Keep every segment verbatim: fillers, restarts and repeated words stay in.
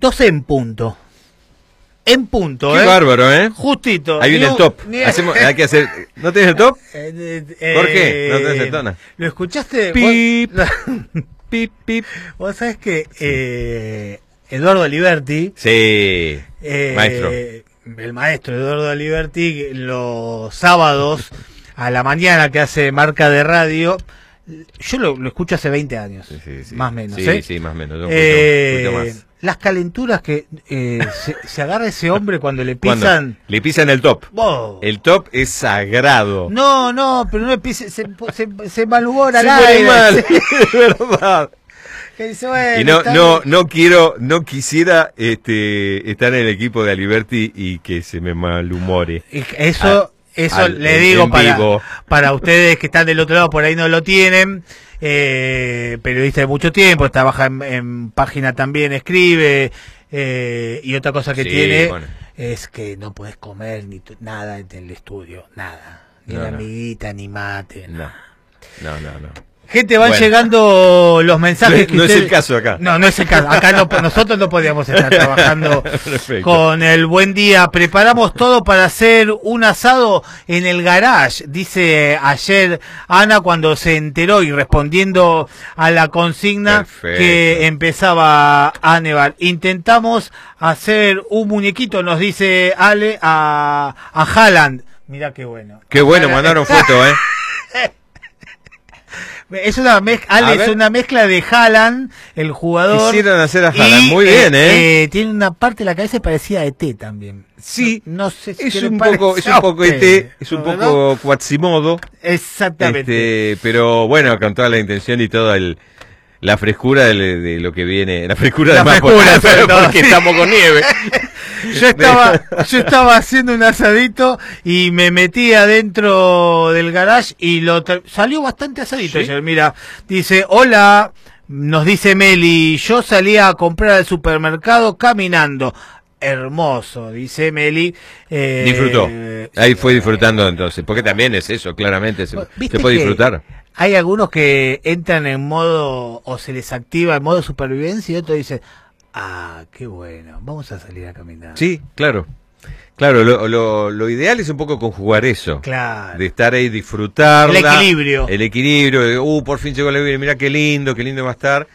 doce en punto. En punto, Qué ¿eh? bárbaro, ¿eh? Justito. Ahí viene Ni el un- top. ni- Hacemos, hay que hacer... ¿No tenés el top? Eh, eh, ¿Por qué? ¿No tenés el tono? ¿Lo escuchaste? Pip, Vos, pip, pip. vos sabés que eh, Eduardo Aliberti, Sí, eh, maestro. el maestro Eduardo Aliberti, los sábados a la mañana que hace Marca de Radio, yo lo, lo escucho hace veinte años, Sí, sí, sí. más o menos. Sí, ¿eh? sí, más o menos. Un Eh, poquito, un poquito más. Las calenturas que eh, se, se agarra ese hombre cuando le ¿Cuándo? pisan. Le pisan el top. ¡Wow! El top es sagrado. No, no, pero no le pise, se, se, se malhumora Se al pone aire. mal, es verdad. Que dice, bueno, Y no, está no, bien. no quiero, no quisiera este, estar en el equipo de Aliberti y que se me malhumore. Y Eso, eso al- le en- digo en para, vivo. para ustedes que están del otro lado, por ahí no lo tienen. Eh, periodista de mucho tiempo, trabaja en, en página también, escribe. Eh, y otra cosa que Sí, tiene bueno. es que no puedes comer ni tu- nada en el estudio, nada. Ni No, una no. amiguita, ni mate. No, no, no, no. Gente, van Bueno. llegando los mensajes. No es- que no es ustedes- el caso acá. No, no es el caso. Acá no, nosotros no podíamos estar trabajando Perfecto. con el buen día. Preparamos todo para hacer un asado en el garage, dice ayer Ana cuando se enteró y respondiendo a la consigna Perfecto. que empezaba a nevar. Intentamos hacer un muñequito, nos dice Ale, a, a Haaland. Mirá qué bueno. Qué bueno, mandaron foto, ¿eh? Es una mezcla, Ale, A es ver. una mezcla de Haaland, el jugador. Hicieron hacer a y, Haaland. Muy bien, ¿eh? eh, Tiene una parte de la cabeza parecida a E T también. Sí, No, no sé si es le un parece poco, es a un poco usted, E T, es un ¿no? poco Quasimodo. Exactamente. Este, pero bueno, con toda la intención y toda el, la frescura de, de lo que viene, la frescura La además frescura, porque, sobre todo, porque sí. estamos con nieve. Yo estaba, yo estaba haciendo un asadito y me metí adentro del garage y lo ter- salió bastante asadito ¿Sí? ayer. Mira, dice, hola, nos dice Meli, yo salía a comprar al supermercado caminando. Hermoso, dice Meli. Eh, Disfrutó. Ahí sí, fue disfrutando entonces, porque también es eso, claramente se, ¿Viste se puede que disfrutar. Hay algunos que entran en modo, o se les activa en modo supervivencia y otros dicen, ah, qué bueno, vamos a salir a caminar. Sí, claro. Claro, lo, lo, lo ideal es un poco conjugar eso. Claro. De estar ahí, disfrutarla. El equilibrio. El equilibrio, de, uh, por fin llegó la lluvia, mira qué lindo, qué lindo va a estar.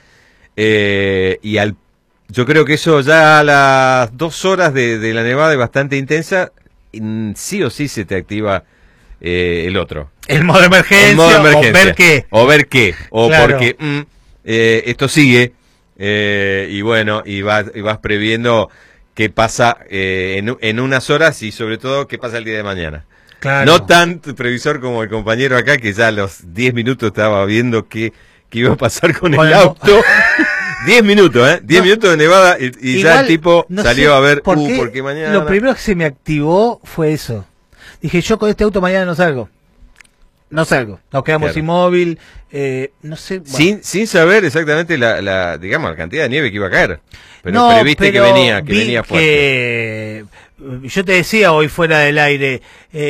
Eh, y al, yo creo que eso ya a las dos horas de, de la nevada es bastante intensa, mm, sí o sí se te activa eh, el otro. El modo emergencia, El modo o emergencia. ver qué. O ver qué. O Claro. porque mm, eh, esto sigue. eh, y bueno, y vas, y vas previendo qué pasa eh, en, en unas horas y sobre todo qué pasa el día de mañana. Claro. No tan previsor como el compañero acá, que ya a los diez minutos estaba viendo qué, qué iba a pasar con, Con el el mo- auto. diez minutos, ¿eh? diez No. minutos de nevada y, y ya Igual, el tipo no salió sé a ver, por uh, qué, porque mañana... Lo primero que se me activó fue eso. Dije, yo con este auto mañana no salgo. No salgo. Nos quedamos Claro. inmóvil. Eh, no sé. bueno. Sin, sin saber exactamente la, la, digamos, la cantidad de nieve que iba a caer. Pero No, previste pero que venía, que vi venía fuerte. que- yo te decía hoy fuera del aire,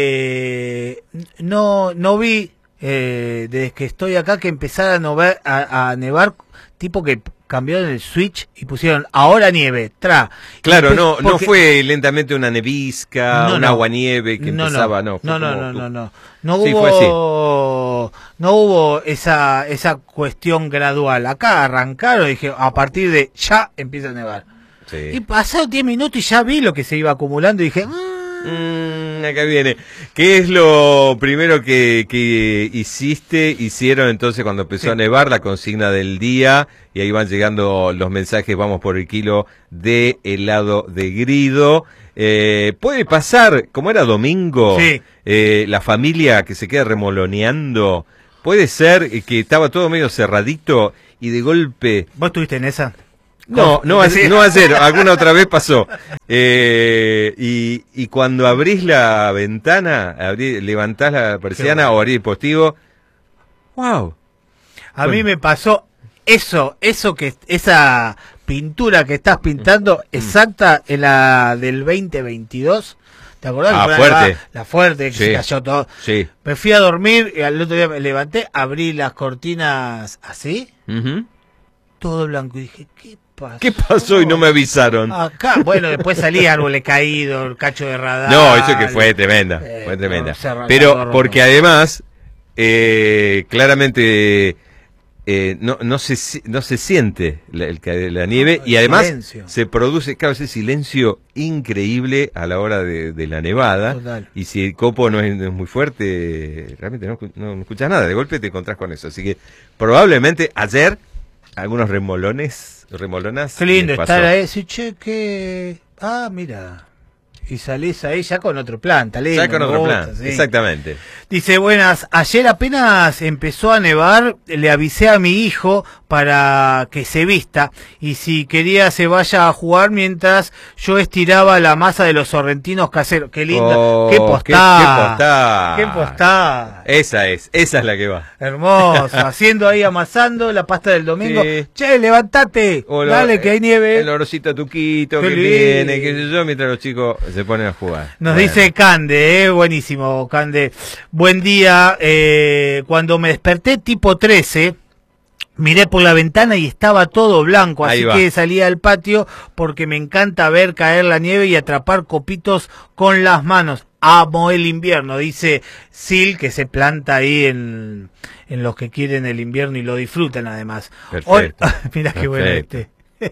eh, no no vi eh, desde que estoy acá que empezara a, nover- a, a nevar, tipo que cambiaron el switch y pusieron ahora nieve, tra. Claro, Empe- no, no porque- fue lentamente una nevisca, No, un no. aguanieve que no, empezaba, no. fue no, no, como- no, no, no. No Sí, fue hubo, no hubo esa, esa cuestión gradual. Acá arrancaron y dije, a partir de ya empieza a nevar. Sí. Y pasaron diez minutos y ya vi lo que se iba acumulando y dije, "Mm, Mm, acá viene. ¿Qué es lo primero que, que hiciste, hicieron entonces cuando empezó Sí. a nevar, la consigna del día? Y ahí van llegando los mensajes, vamos por el kilo de helado de grido. Eh, puede pasar, como era domingo, Sí. eh, la familia que se queda remoloneando, puede ser que estaba todo medio cerradito y de golpe... ¿vos estuviste en esa? No, no, Sí. ayer, no ayer, alguna otra vez pasó. Eh, y, y cuando abrís la ventana, abrí, levantás la persiana bueno. o abrís el postigo, wow. A Bueno. mí me pasó eso, eso que, esa pintura que estás pintando, exacta en la del veinte veintidós. ¿Te acordás? Ah, que fue fuerte. La, la fuerte, que Sí. se cayó todo. Sí. Me fui a dormir y al otro día me levanté, abrí las cortinas así. Ujú. todo blanco. Y dije, ¿qué pasó? ¿Qué pasó y no me avisaron? Acá, bueno, después salía árboles caídos, el cacho de radar. No, eso que fue tremenda, eh, fue tremenda. no, Pero porque además, eh, claramente eh, no, no, se, no se siente la, el, la nieve, no, y además silencio. Se produce, claro, ese silencio increíble a la hora de, de la nevada. Total. Y si el copo no es, no es muy fuerte, realmente no, no, no escuchas nada, de golpe te encontrás con eso. Así que probablemente ayer algunos remolones, remolonas. Qué lindo estar ahí, sí, che, que... Ah, mira... Y salís ahí ya con otro plan, talento. Ya con otro gusta, plan, sí. Exactamente. Dice, buenas, ayer apenas empezó a nevar, le avisé a mi hijo para que se vista y si quería se vaya a jugar mientras yo estiraba la masa de los sorrentinos caseros. Qué linda, oh, qué postada. Qué, qué postada. Qué postada. Esa es, esa es la que va. Hermoso, haciendo ahí amasando la pasta del domingo. Sí. Che, levantate, o dale lo, que hay nieve. El olorcito tuquito que viene, qué sé yo, mientras los chicos se ponen a jugar. Nos bueno. dice Cande, eh, buenísimo, Cande. Buen día, eh, cuando me desperté tipo trece, miré por la ventana y estaba todo blanco, así que salí al patio porque me encanta ver caer la nieve y atrapar copitos con las manos. Amo el invierno, dice Sil, que se planta ahí en, en los que quieren el invierno y lo disfrutan además. Perfecto. Hoy, mira qué bueno este.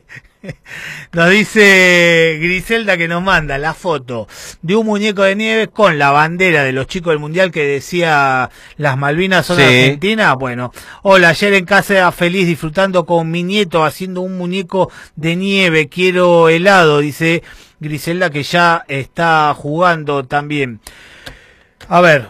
Nos dice Griselda que nos manda la foto de un muñeco de nieve con la bandera de los chicos del mundial que decía las Malvinas son sí. Argentina. Bueno, hola, ayer en casa feliz disfrutando con mi nieto haciendo un muñeco de nieve, quiero helado, dice Griselda que ya está jugando también. A ver.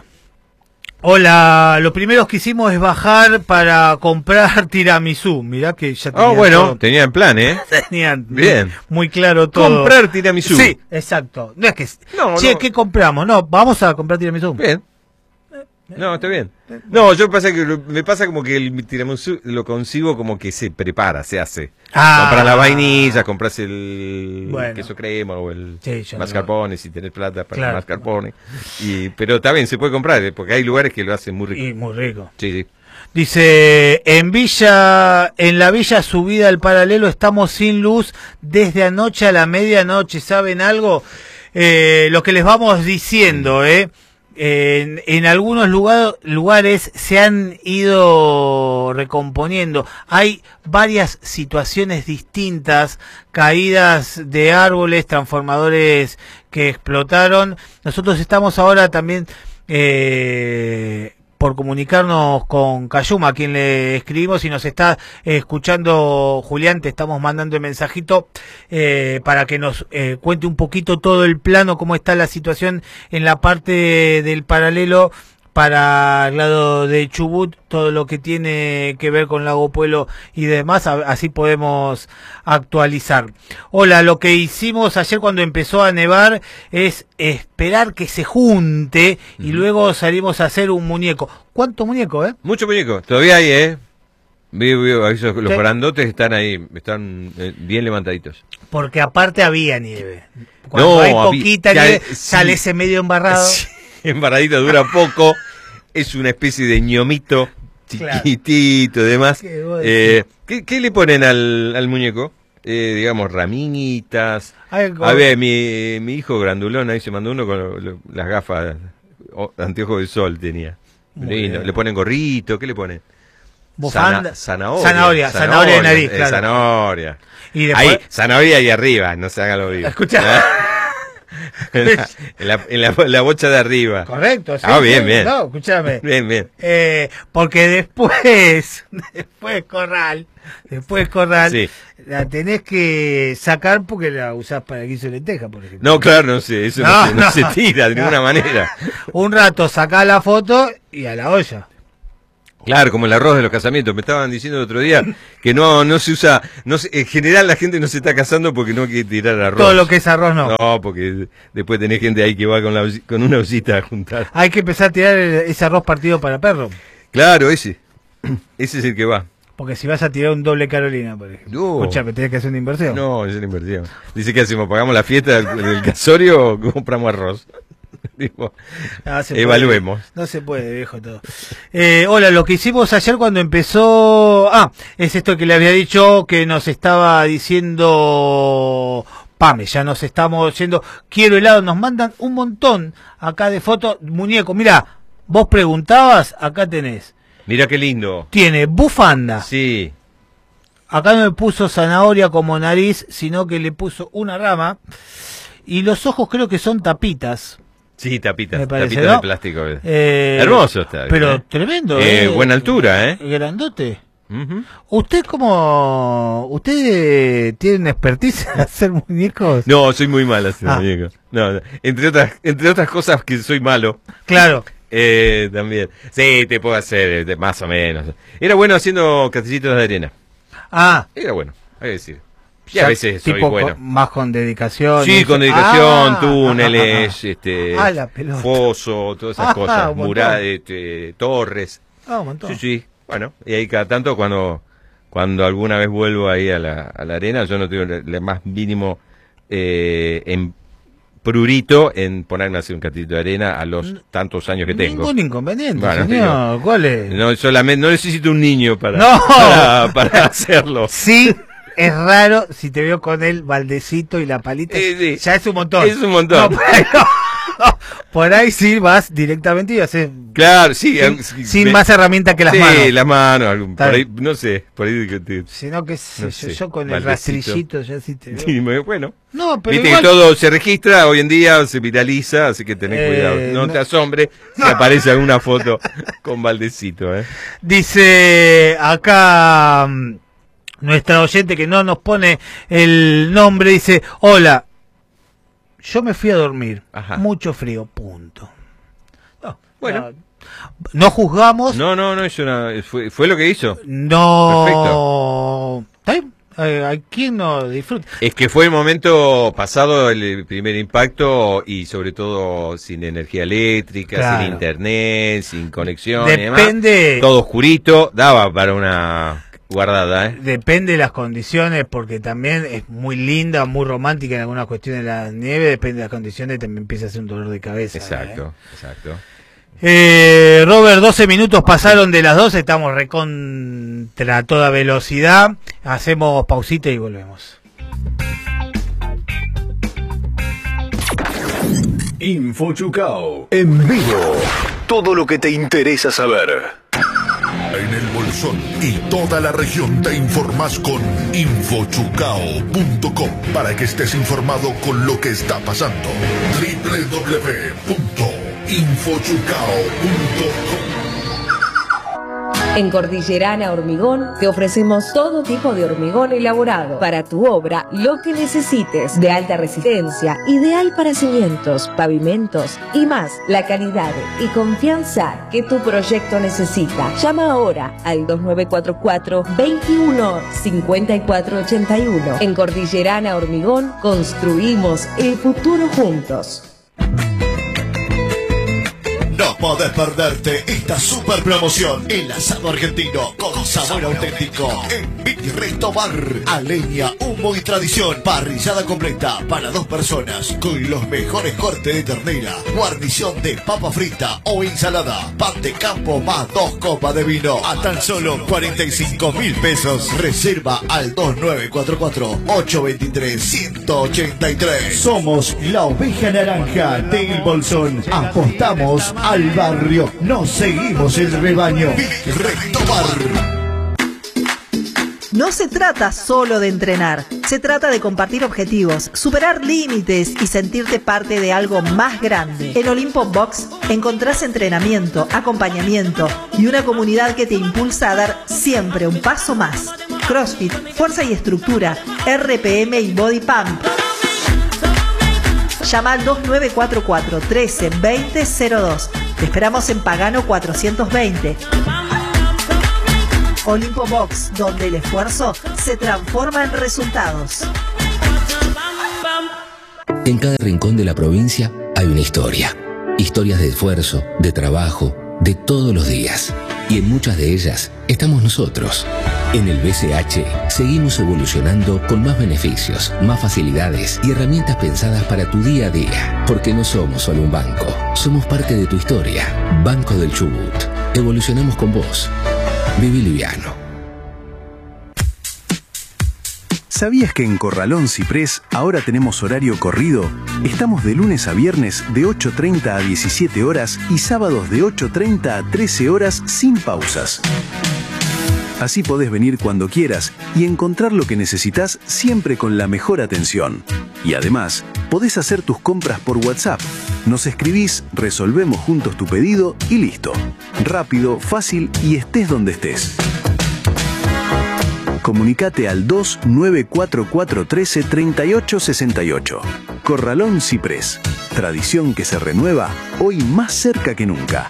Hola, lo primero que hicimos es bajar para comprar tiramisú. Mirá que ya tenían. Oh, bueno, todo. Tenían plan, ¿eh? Tenían bien. Muy claro todo. Comprar tiramisú. Sí, exacto. No es que. No, che, no. ¿qué compramos? No, vamos a comprar tiramisú. Bien. No, está bien. No, yo pasa que me pasa como que el tiramisú lo consigo como que se prepara, se hace. Ah. Compras la vainilla, compras el bueno. queso crema o el sí, mascarpone, no. si tenés plata para claro. el mascarpone. Y, pero está bien, se puede comprar, porque hay lugares que lo hacen muy rico. Y muy rico. Sí, sí. Dice, en Villa, en la Villa Subida al Paralelo estamos sin luz desde anoche a la medianoche. ¿Saben algo? Eh, lo que les vamos diciendo, ¿eh? En, en algunos lugar, lugares se han ido recomponiendo. Hay varias situaciones distintas, caídas de árboles, transformadores que explotaron. Nosotros estamos ahora también eh, por comunicarnos con Cayuma, a quien le escribimos y nos está eh, escuchando Julián, te estamos mandando el mensajito eh, para que nos eh, cuente un poquito todo el plano, cómo está la situación en la parte del Paralelo para el lado de Chubut, todo lo que tiene que ver con Lago Puelo y demás, así podemos actualizar. Hola, lo que hicimos ayer cuando empezó a nevar es esperar que se junte y uh-huh. luego salimos a hacer un muñeco. ¿Cuánto muñeco, eh? Mucho muñeco, todavía hay, eh. Veo, veo, esos, los ¿sí? grandotes están ahí, están eh, bien levantaditos. Porque aparte había nieve. Cuando no, hay poquita había, nieve, sí. sale ese medio embarrado. Sí. Embarradito, dura poco, es una especie de ñomito chiquitito, claro. demás. ¿Qué, eh, ¿qué, ¿Qué le ponen al, al muñeco? Eh, digamos, raminitas. A ver, mi, mi hijo grandulón ahí se mandó uno con lo, lo, las gafas, o, anteojos de sol tenía. Lindo. Le ponen gorrito, ¿qué le ponen? Sana, zanahoria, zanahoria, zanahoria de nariz, eh, claro. Zanahoria. Y después... Ahí, zanahoria ahí arriba, no se haga lo vivo. Escucha. En, la, en, la, en, la, en la bocha de arriba. Correcto, sí. Ah, bien, sí, bien. No, escúchame. Bien, bien. Eh, porque después, después corral, después corral, sí. la tenés que sacar porque la usás para el guiso de lenteja, por ejemplo. No, claro, no sé, eso no, no, se, no, no se tira de no. ninguna manera. Un rato sacás la foto y a la olla. Claro, como el arroz de los casamientos. Me estaban diciendo el otro día que no no se usa, no se, en general la gente no se está casando porque no quiere tirar arroz. Todo lo que es arroz no. No, porque después tenés gente ahí que va con, la, con una ollita a juntar. Hay que empezar a tirar ese arroz partido para perro. Claro, ese. Ese es el que va. Porque si vas a tirar un doble Carolina, por ejemplo. No. Escuchame, tenés que hacer una inversión. No, es una inversión. Dice que hacemos, pagamos la fiesta del, del casorio o compramos arroz. Digo, No se evaluemos. puede, no se puede, viejo, todo. Eh, hola, lo que hicimos ayer cuando empezó... Ah, es esto que le había dicho, que nos estaba diciendo... Pame, ya nos estamos yendo. Quiero helado, nos mandan un montón acá de fotos. Muñeco, mira, vos preguntabas, acá tenés. Mira qué lindo. Tiene bufanda. Sí. Acá no me puso zanahoria como nariz, sino que le puso una rama. Y los ojos creo que son tapitas. Sí, tapitas, Me parece, tapitas ¿no? de plástico. Eh, Hermoso está. Pero ¿eh? tremendo, Eh, ¿eh? buena altura, ¿eh? Grandote. Uh-huh. ¿Usted como... ¿Usted tiene una expertise en hacer muñecos? No, soy muy malo haciendo Ah. muñecos. No, no. Entre otras, entre otras cosas que soy malo. Claro. Eh, también. Sí, te puedo hacer, de- más o menos. Era bueno haciendo castillitos de arena. Ah. Era bueno, hay que decir. Y a ya veces soy tipo bueno. con- más con dedicación. Sí, eso. con dedicación, Ah, túneles, ah, ah, este, Ah, la pelota. foso, todas esas Ah, cosas, un montón. murales, este, torres. ah. Ah, un montón. Sí, sí. Bueno, y ahí cada tanto cuando cuando alguna vez vuelvo ahí a la, a la arena, yo no tengo el más mínimo eh, en prurito en ponerme a hacer un castillito de arena a los tantos años que tengo. Ningún inconveniente, Bueno, señor. digo, ¿Cuál es? No solamente no necesito un niño para No. para, para hacerlo. Sí, es raro si te veo con el baldecito y la palita. Eh, sí. Ya es un montón. Es un montón. No, por, ahí, no, no. Por ahí sí vas directamente y haces Claro, sí, sin, eh, sí, sin me- más herramienta que las sí, manos. las manos, algún- Está por ahí, bien. no sé, por ahí que te- Sino que sé No yo, sé, yo con el baldecito. rastrillito ya sí te veo. sí, me- bueno. No, pero Viste igual, que todo se registra hoy en día, se viraliza, así que tenés Eh, cuidado. No, no. te asombres si aparece alguna foto con baldecito, ¿eh? dice acá mm, nuestra oyente que no nos pone el nombre, dice, hola, yo me fui a dormir, Ajá. mucho frío, punto. No, Bueno. no, no juzgamos, No, no, no, es una, fue, fue lo que hizo. no... ¿Está bien? Eh, ¿a quién no disfruta? Es que fue el momento pasado el primer impacto y sobre todo sin energía eléctrica, Claro. sin internet, sin conexión y demás. Depende, Todo oscurito, daba para una guardada, ¿eh? depende de las condiciones, porque también es muy linda, muy romántica en algunas cuestiones de la nieve, depende de las condiciones, también empieza a ser un dolor de cabeza. Exacto, ¿eh? exacto. Eh, Robert, doce minutos pasaron de las doce, estamos recontra toda velocidad. Hacemos pausita y volvemos. InfoChucao en vivo. Todo lo que te interesa saber. En el Bolsón y toda la región te informás con info chucao punto com para que estés informado con lo que está pasando. doble u doble u doble u punto info chucao punto com. En Cordillerana Hormigón te ofrecemos todo tipo de hormigón elaborado para tu obra, lo que necesites, de alta resistencia, ideal para cimientos, pavimentos y más, la calidad y confianza que tu proyecto necesita. Llama ahora al dos nueve cuatro cuatro, veintiuno, cincuenta y cuatro ochenta y uno. En Cordillerana Hormigón construimos el futuro juntos. No podés perderte esta super promoción. El asado argentino con sabor auténtico en Mini Resto Bar. A leña, humo y tradición. Parrillada completa para dos personas con los mejores cortes de ternera, guarnición de papa frita o ensalada, pan de campo más dos copas de vino a tan solo cuarenta y cinco mil pesos. Reserva al dos nueve cuatro cuatro, ocho dos tres, uno ocho tres. Somos la oveja naranja del Bolsón. Apostamos al barrio, nos seguimos el rebaño. Recto Bar. No se trata solo de entrenar, se trata de compartir objetivos, superar límites y sentirte parte de algo más grande. En Olimpo Box encontrás entrenamiento, acompañamiento y una comunidad que te impulsa a dar siempre un paso más. CrossFit, fuerza y estructura, R P M y Body Pump. Llama al dos nueve cuatro cuatro, trece, veinte, cero dos. Te esperamos en Pagano cuatrocientos veinte. Olimpo Box, donde el esfuerzo se transforma en resultados. En cada rincón de la provincia hay una historia. Historias de esfuerzo, de trabajo, de todos los días. Y en muchas de ellas estamos nosotros. En el B C H seguimos evolucionando con más beneficios, más facilidades y herramientas pensadas para tu día a día. Porque no somos solo un banco, somos parte de tu historia. Banco del Chubut. Evolucionamos con vos. Viví liviano. ¿Sabías que en Corralón Ciprés ahora tenemos horario corrido? Estamos de lunes a viernes de ocho treinta a diecisiete horas y sábados de ocho treinta a trece horas sin pausas. Así podés venir cuando quieras y encontrar lo que necesitas siempre con la mejor atención. Y además, podés hacer tus compras por WhatsApp. Nos escribís, resolvemos juntos tu pedido y listo. Rápido, fácil y estés donde estés. Comunicate al dos nueve cuatro cuatro uno tres tres ocho seis ocho. Corralón Ciprés. Tradición que se renueva, hoy más cerca que nunca.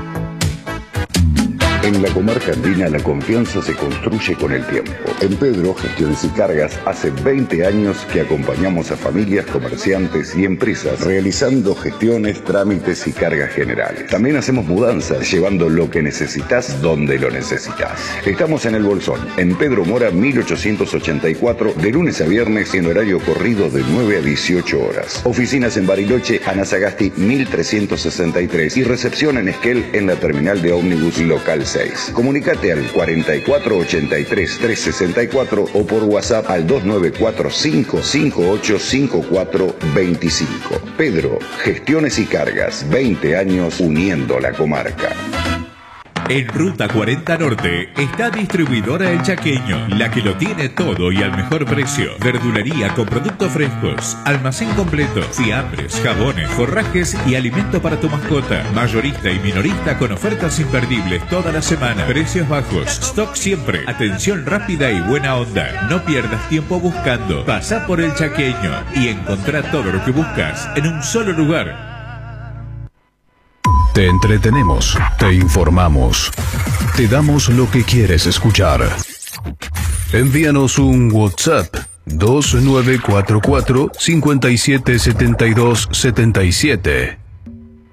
En la comarca andina la confianza se construye con el tiempo. En Pedro Gestiones y Cargas hace veinte años que acompañamos a familias, comerciantes y empresas realizando gestiones, trámites y cargas generales. También hacemos mudanzas, llevando lo que necesitas donde lo necesitas. Estamos en El Bolsón, en Pedro Mora mil ochocientos ochenta y cuatro, de lunes a viernes en horario corrido de nueve a dieciocho horas. Oficinas en Bariloche, Ana Sagasti mil trescientos sesenta y tres y recepción en Esquel en la terminal de ómnibus local seis. Comunicate al cuarenta y cuatro ochenta y tres trescientos sesenta y cuatro o por WhatsApp al dos nueve cuatro cinco cinco ocho cinco cuatro dos cinco. Pedro, Gestiones y Cargas, veinte años uniendo la comarca. En Ruta cuarenta Norte está Distribuidora El Chaqueño, la que lo tiene todo y al mejor precio. Verdulería con productos frescos, almacén completo, fiambres, jabones, forrajes y alimento para tu mascota. Mayorista y minorista con ofertas imperdibles toda la semana. Precios bajos, stock siempre, atención rápida y buena onda. No pierdas tiempo buscando. Pasá por El Chaqueño y encontrá todo lo que buscas en un solo lugar. Te entretenemos, te informamos, te damos lo que quieres escuchar. Envíanos un WhatsApp dos nueve cuatro cuatro cinco siete siete dos siete siete.